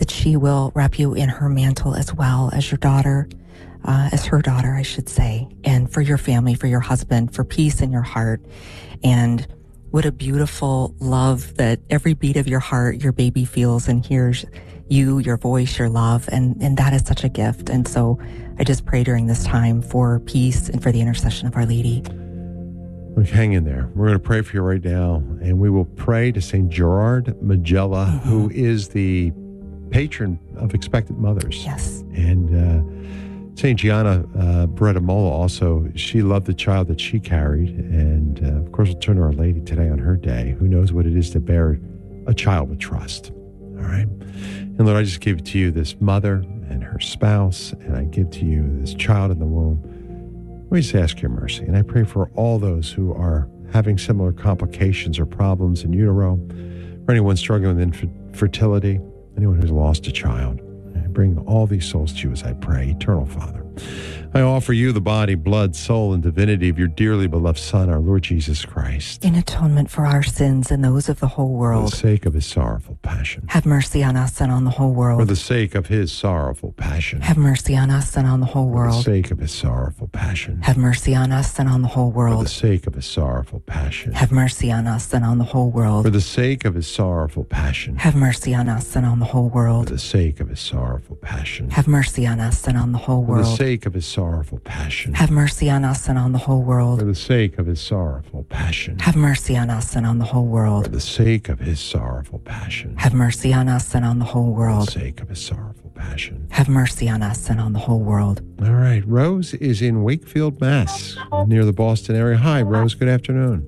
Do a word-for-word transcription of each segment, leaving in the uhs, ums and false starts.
that she will wrap you in her mantle as well as your daughter, uh, as her daughter, I should say, and for your family, for your husband, for peace in your heart. And what a beautiful love that every beat of your heart, your baby feels and hears you, your voice, your love. And, and that is such a gift. And so I just pray during this time for peace and for the intercession of Our Lady. Look, hang in there. We're going to pray for you right now, and we will pray to Saint Gerard Majella, mm-hmm. who is the patron of expectant mothers. Yes. And uh, Saint Gianna uh, Beretta Mola also, she loved the child that she carried. And uh, of course, we'll turn to Our Lady today on her day, who knows what it is to bear a child with trust. All right. And Lord, I just give to you this mother and her spouse, and I give to you this child in the womb. We just ask your mercy. And I pray for all those who are having similar complications or problems in utero, for anyone struggling with infertility, anyone who's lost a child. I bring all these souls to you as I pray. Eternal Father, I offer you the body, blood, soul, and divinity of your dearly beloved Son, our Lord Jesus Christ, in atonement for our sins and those of the whole world. For the sake of his sorrowful passion. Have mercy on us and on the whole world. For the sake of his sorrowful passion. Have mercy on us and on the whole world. For the sake of his sorrowful passion. Have mercy on us and on the whole world. For the sake of his sorrowful passion. Have mercy on us and on the whole world. For the sake of his sorrowful passion. Have mercy on us and on the whole world. For the sake of his sorrowful passion. Have mercy on us and on the whole world. For the sake of his sorrowful passion. Have mercy on us and on the whole world. For the sake of his sorrowful passion. Have mercy on us and on the whole world. For the sake of his sorrowful passion. Have mercy on us and on the whole world. For the sake of his sorrowful passion. Have mercy on us and on the whole world. All right. Rose is in Wakefield, Mass, near the Boston area. Hi, Rose. Good afternoon.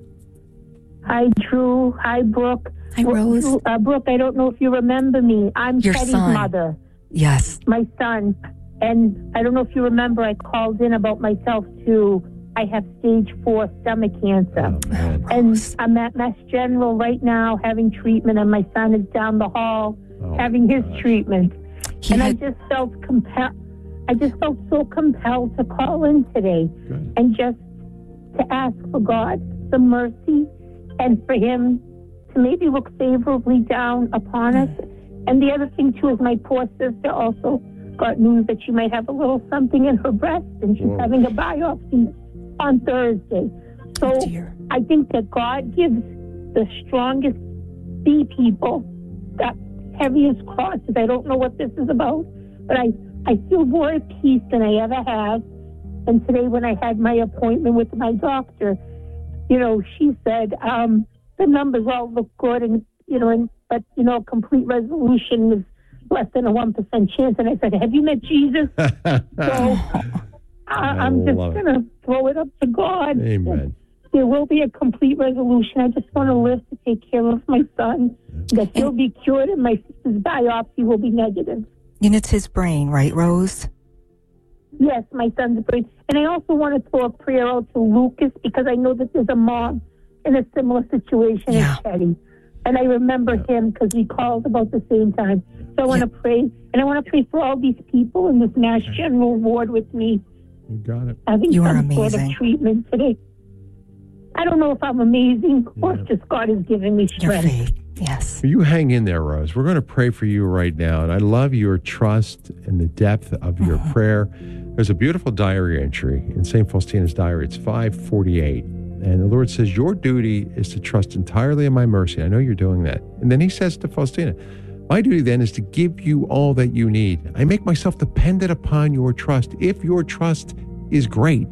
Hi, Drew. Hi, Brooke. Hi, Rose. Uh, Brooke, I don't know if you remember me. I'm Your Teddy's son. mother. Yes. My son. And I don't know if you remember, I called in about myself too. I have stage four stomach cancer. Oh, man. And I'm at Mass General right now having treatment, and my son is down the hall Oh, having his gosh. treatment. He and had, I just felt compelled. I just felt so compelled to call in today Good. and just to ask for God some mercy and for Him to maybe look favorably down upon us. And the other thing too is my poor sister also got news that she might have a little something in her breast, and she's Whoa. having a biopsy on Thursday. So oh dear. I think that God gives the strongest B people the heaviest crosses. I don't know what this is about, but I, I feel more at peace than I ever have. And today when I had my appointment with my doctor, you know, she said, um, the numbers all look good, and, you know, and, but, you know, complete resolution is less than a one percent chance. And I said, have you met Jesus? So I, I'm just love it. going to throw it up to God. Amen. There will be a complete resolution. I just want to live to take care of my son, that he'll be cured, and my sister's biopsy will be negative. And it's his brain, right, Rose? Yes, my son's brain. And I also want to throw a prayer out to Lucas, because I know that there's a mom in a similar situation Yeah. as Teddy. And I remember him because we called about the same time. So I want to pray. And I want to pray for all these people in this Mass General ward with me You got it. having You are some sort amazing. of treatment today. I don't know if I'm amazing or Yeah. if just God is giving me Your strength. faith. Yes. You hang in there, Rose. We're going to pray for you right now. And I love your trust and the depth of your prayer. There's a beautiful diary entry in Saint Faustina's diary. It's five forty-eight. And the Lord says, your duty is to trust entirely in my mercy. I know you're doing that. And then he says to Faustina, my duty then is to give you all that you need. I make myself dependent upon your trust. If your trust is great,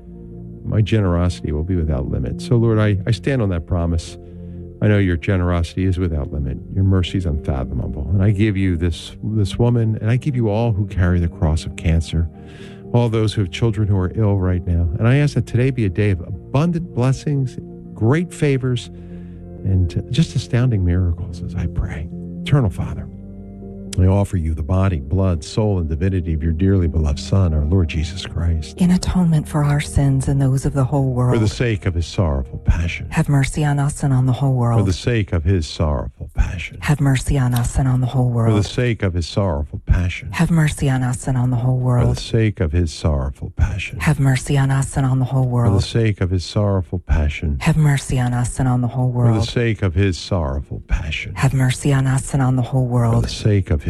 my generosity will be without limit. So, Lord, I, I stand on that promise. I know your generosity is without limit. Your mercy is unfathomable. And I give you this, this woman, and I give you all who carry the cross of cancer, all those who have children who are ill right now. And I ask that today be a day of abundant blessings, great favors, and just astounding miracles as I pray. Eternal Father, I offer you the body, blood, soul, and divinity of your dearly beloved Son, our Lord Jesus Christ, In atonement for our sins and those of the whole world. for the sake of his sorrowful passion. Have mercy on us and on the whole world. For the sake of his sorrowful passion. Have mercy on us and on the whole For world. the sake of his sorrowful passion. Have mercy on us and on the whole For the world. sake of his sorrowful passion. Have mercy on us and on the whole For the world. sake of his sorrowful passion. Have mercy on us and on the whole For the world. sake of his sorrowful passion. Have mercy on us and on the whole For the world. sake of